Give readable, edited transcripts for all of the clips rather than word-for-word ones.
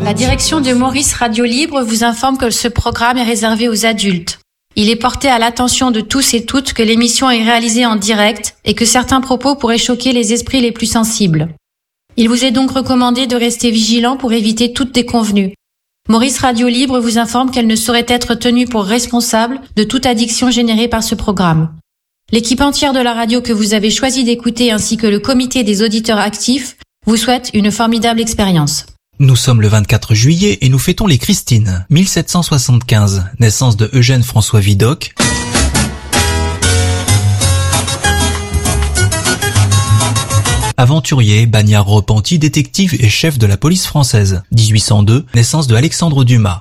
La direction de Maurice Radio Libre vous informe que ce programme est réservé aux adultes. Il est porté à l'attention de tous et toutes que l'émission est réalisée en direct et que certains propos pourraient choquer les esprits les plus sensibles. Il vous est donc recommandé de rester vigilant pour éviter toute déconvenue. Maurice Radio Libre vous informe qu'elle ne saurait être tenue pour responsable de toute addiction générée par ce programme. L'équipe entière de la radio que vous avez choisi d'écouter ainsi que le comité des auditeurs actifs vous souhaite une formidable expérience. Nous sommes le 24 juillet et nous fêtons les Christines. 1775, naissance de Eugène François Vidocq. Aventurier, bagnard repenti, détective et chef de la police française. 1802, naissance de Alexandre Dumas.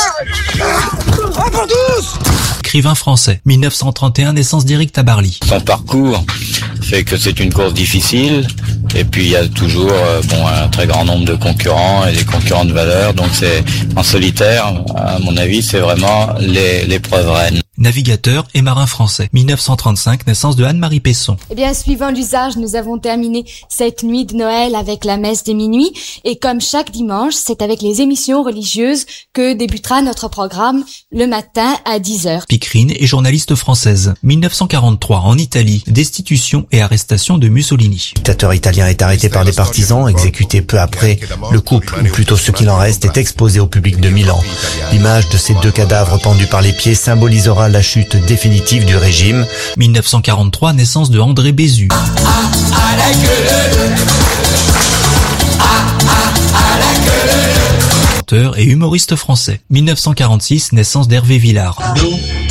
Écrivain français. 1931, naissance d'Éric Tabarly. Son parcours fait que c'est une course difficile et puis il y a toujours un très grand nombre de concurrents et des concurrents de valeur, donc c'est en solitaire, à mon avis, c'est vraiment l'épreuve reine. Navigateur et marin français. 1935, naissance de Anne-Marie Pesson. Eh bien, suivant l'usage, nous avons terminé cette nuit de Noël avec la messe de minuit. Et comme chaque dimanche, c'est avec les émissions religieuses que débutera notre programme le matin à 10h. Picrine est journaliste française. 1943, en Italie, destitution et arrestation de Mussolini. Le dictateur italien est arrêté par des partisans, exécuté peu après. Le couple, ou plutôt ce qu'il en reste, est exposé au public de Milan. L'image de ces deux cadavres pendus par les pieds symbolisera la chute définitive du régime. 1943, naissance de André Bézu. Chanteur et humoriste français. 1946, naissance d'Hervé Villard.